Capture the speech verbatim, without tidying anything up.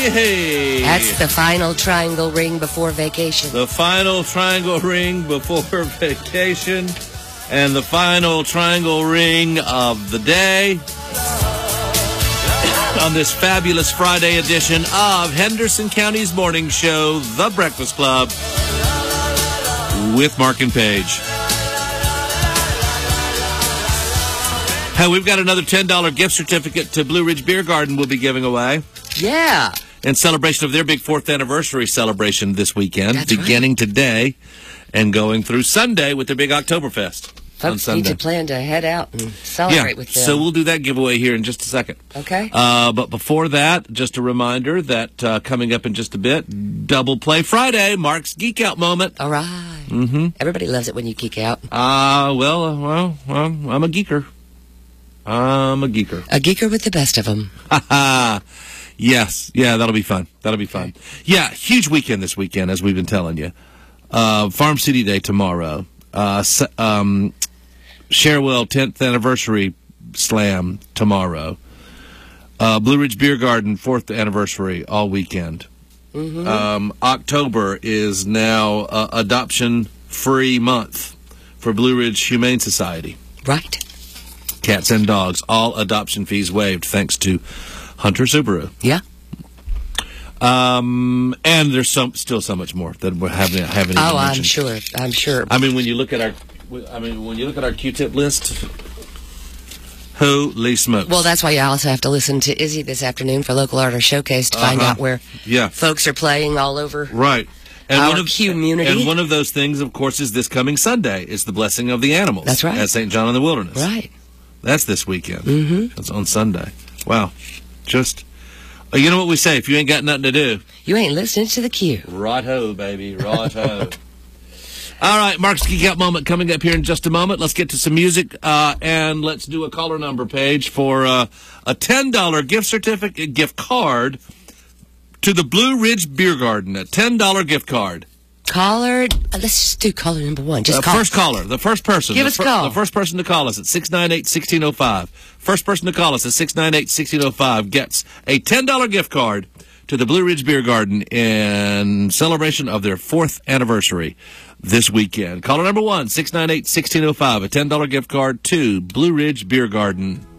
hey, hey. That's the final triangle ring before vacation. The final triangle ring before vacation. And the final triangle ring of the day on this fabulous Friday edition of Henderson County's morning show, The Breakfast Club, with Mark and Paige. Hey, we've got another ten dollars gift certificate to Blue Ridge Beer Garden we'll be giving away. Yeah. In celebration of their big fourth anniversary celebration this weekend, That's beginning right. today and going through Sunday with their big Oktoberfest. Folks need to plan to head out and celebrate yeah, with them. So we'll do that giveaway here in just a second. Okay. Uh, but before that, just a reminder that uh, coming up in just a bit, Double Play Friday, Mark's Geek Out moment. All right. Mm-hmm. Everybody loves it when you geek out. Uh, well, uh, well, well, I'm a geeker. I'm a geeker. A geeker with the best of them. Ha ha. Yes. Yeah, that'll be fun. That'll be fun. Yeah, huge weekend this weekend, as we've been telling you. Uh, Farm City Day tomorrow. Uh, um, Cherwell tenth anniversary slam tomorrow. Uh, Blue Ridge Beer Garden fourth anniversary all weekend. Mm-hmm. Um, October is now uh, adoption-free month for Blue Ridge Humane Society. Right. Cats and dogs, all adoption fees waived, thanks to Hunter Subaru. Yeah. Um, and there's some, still so much more that we haven't haven't even Oh, I'm mentioned. sure. I'm sure. I mean, when you look at our, I mean, when you look at our Q-tip list, holy smokes! Well, that's why you also have to listen to Izzy this afternoon for Local Artist Showcase to find Uh-huh. out where yeah. folks are playing all over. Right. And Our one of, community. And one of those things, of course, is this coming Sunday. It's the Blessing of the Animals. That's right. At Saint John in the Wilderness. Right. That's this weekend. Mm-hmm. That's on Sunday. Wow. Just, uh, you know what we say, if you ain't got nothing to do. You ain't listening to the Q. Right-ho, baby. Right-ho. All right, Mark's Geek Out moment coming up here in just a moment. Let's get to some music, uh, and let's do a caller number page for uh, a ten dollars gift certificate, gift card to the Blue Ridge Beer Garden, a ten dollars gift card. Caller, uh, let's just do caller number one. Just uh, call. First caller, the first person. Give the us a call. The first person to call us at six nine eight, one six zero five. First person to call us at six nine eight, one six zero five gets a ten dollars gift card to the Blue Ridge Beer Garden in celebration of their fourth anniversary this weekend. Caller number one, six nine eight, one six zero five, a ten dollars gift card to Blue Ridge Beer Garden.